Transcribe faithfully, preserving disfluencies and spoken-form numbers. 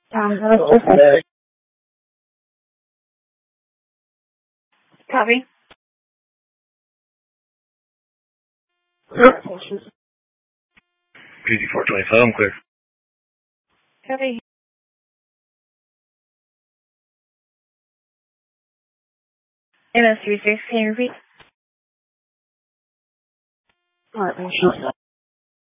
Um, let's just say, copy. P D four twenty-five, I'm clear. Copy. M S three six, can you repeat? Alright,